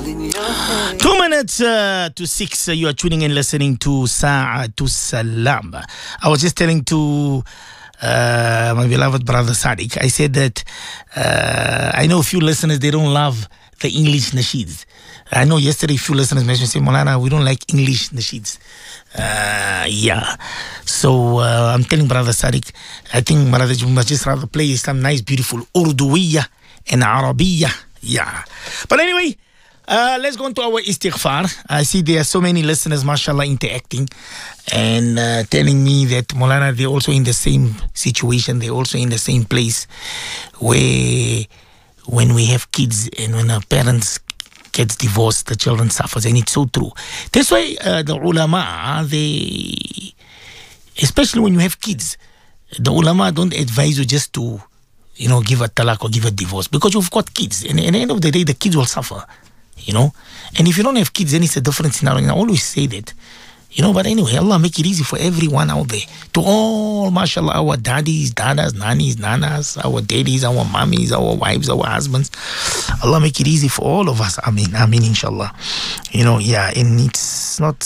2 minutes to 6. You are tuning in, listening to Sa'atu Salam. I was just telling to my beloved brother Sadiq, I said that I know a few listeners, they don't love the English nasheeds. I know yesterday a few listeners mentioned, say, Molana, we don't like English nasheeds. Yeah. So I'm telling brother Sadiq, I think brother Jumba just rather play some nice, beautiful Urduwiya and Arabiya. Yeah. But anyway, let's go into our istighfar. I see there are so many listeners, mashallah, interacting and telling me that Molana, they're also in the same situation. They're also in the same place where when we have kids and when our parents gets divorced, the children suffers, and it's so true. That's why the ulama, they, especially when you have kids, the ulama don't advise you just to, give a talaq or give a divorce, because you've got kids, and at the end of the day, the kids will suffer, And if you don't have kids, then it's a different scenario. And I always say that, But anyway, Allah make it easy for everyone out there. To all, mashallah, our daddies, dadas, nannies, nanas, our daddies, our mummies, our wives, our husbands. Allah make it easy for all of us. Ameen, inshallah. And it's not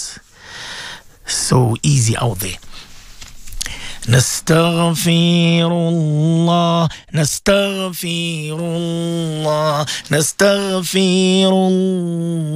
so easy out there. نستغفر الله